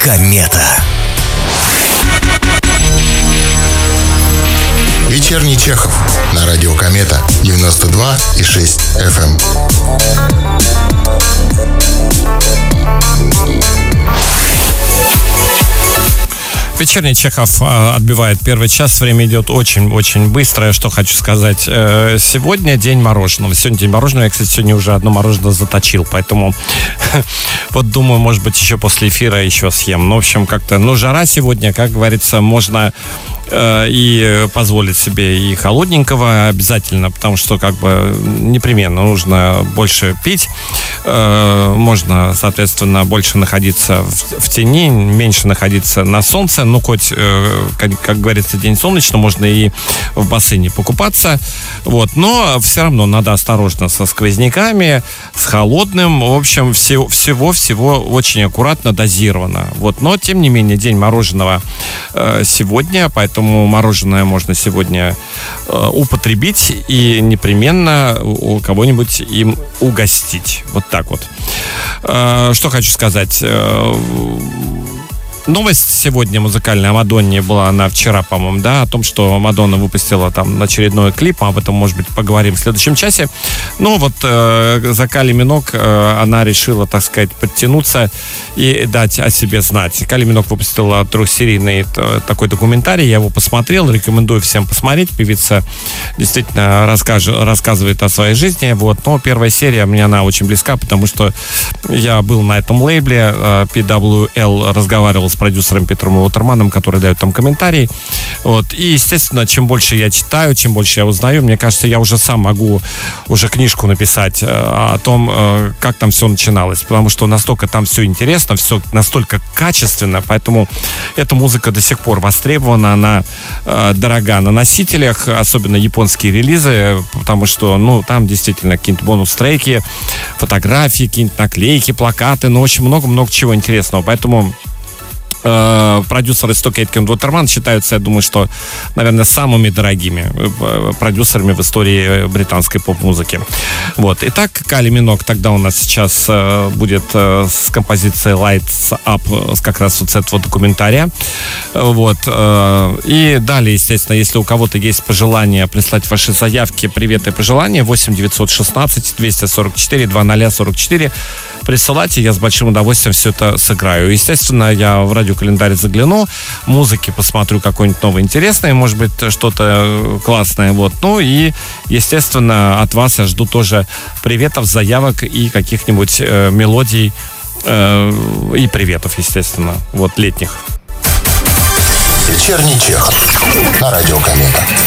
Комета. Вечерний Чехов на радио Комета 92,6 FM. Вечерний Чехов отбивает первый час. Время идет очень-очень быстро. Что хочу сказать. Сегодня день мороженого. Сегодня день мороженого. Я, кстати, сегодня уже одно мороженое заточил. Поэтому вот думаю, может быть, еще после эфира еще съем. Ну, в общем, как-то, жара сегодня, как говорится, можно и позволить себе и холодненького обязательно, потому что как бы непременно нужно больше пить, можно, соответственно, больше находиться в тени, меньше находиться на солнце, хоть, как говорится, день солнечный, можно и в бассейне покупаться, вот, но все равно надо осторожно со сквозняками, с холодным, в общем, всего очень аккуратно, дозировано, вот, но, тем не менее, день мороженого сегодня, поэтому мороженое можно сегодня употребить и непременно у кого-нибудь им угостить. Вот так вот. Что хочу сказать. Новость сегодня музыкальная о Мадонне была, она вчера, по-моему, да, о том, что Мадонна выпустила там очередной клип, об этом, может быть, поговорим в следующем часе. За Кали Миног она решила, так сказать, подтянуться и дать о себе знать. Кали Миног выпустила трехсерийный такой документарий, я его посмотрел, рекомендую всем посмотреть. Певица действительно рассказывает о своей жизни, вот, но первая серия мне она очень близка, потому что я был на этом лейбле, PWL, разговаривал с продюсером Петром Уотерманом, который дает там комментарии. Вот. И, естественно, чем больше я читаю, чем больше я узнаю, мне кажется, я уже сам могу уже книжку написать о том, как там все начиналось. Потому что настолько там все интересно, все настолько качественно, поэтому эта музыка до сих пор востребована, она дорога на носителях, особенно японские релизы, потому что, там действительно какие-то бонус-треки, фотографии, какие-то наклейки, плакаты, очень много-много чего интересного. Поэтому продюсеры Stockade и Уотерман считаются, я думаю, что, наверное, самыми дорогими продюсерами в истории британской поп-музыки. Вот. Итак, Кали Миног тогда у нас сейчас будет с композицией Lights Up, как раз вот с этого документария. Вот. И далее, естественно, если у кого-то есть пожелания прислать ваши заявки, приветы и пожелания, 8 916 244 2044 присылайте, я с большим удовольствием все это сыграю. Естественно, я в радиокалендарь загляну, музыки посмотрю какой-нибудь новый интересный, может быть, что-то классное, вот. И, естественно, от вас я жду тоже приветов, заявок и каких-нибудь мелодий и приветов, естественно, вот, летних. Вечерний Чехов на радио Комета.